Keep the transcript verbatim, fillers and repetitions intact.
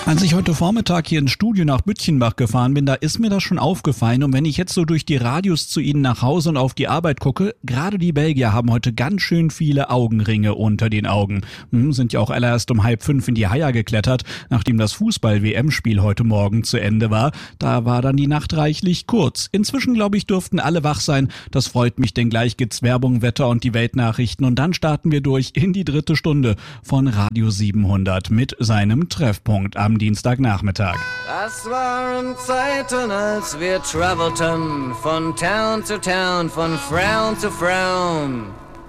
Als ich heute Vormittag hier ins Studio nach Bütchenbach gefahren bin, da ist mir das schon aufgefallen. Und wenn ich jetzt so durch die Radios zu Ihnen nach Hause und auf die Arbeit gucke, gerade die Belgier haben heute ganz schön viele Augenringe unter den Augen. Hm, sind ja auch alle erst um halb fünf in die Haia geklettert, nachdem das Fußball-W M-Spiel heute Morgen zu Ende war. Da war dann die Nacht reichlich kurz. Inzwischen, glaube ich, dürften alle wach sein. Das freut mich, denn gleich gibt's Werbung, Wetter und die Weltnachrichten. Und dann starten wir durch in die dritte Stunde von Radio siebenhundert mit seinem Treffpunkt am Dienstagnachmittag. Das waren Zeiten, als wir travelten von Town zu Town, von Frown zu Frown.